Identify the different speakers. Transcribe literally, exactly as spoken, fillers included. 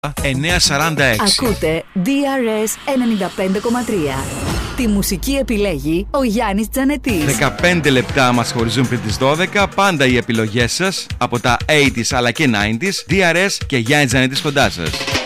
Speaker 1: εννιακόσια σαράντα έξι.
Speaker 2: Ακούτε ντι αρ ες ενενήντα πέντε κόμμα τρία. Τη μουσική επιλέγει ο Γιάννης Τζανετής.
Speaker 1: δεκαπέντε λεπτά μας χωρίζουν πριν τις δώδεκα. Πάντα οι επιλογές σας από τα ογδόντα αλλά και ενενήντα. ντι αρ ες και Γιάννης Τζανετής κοντά σας.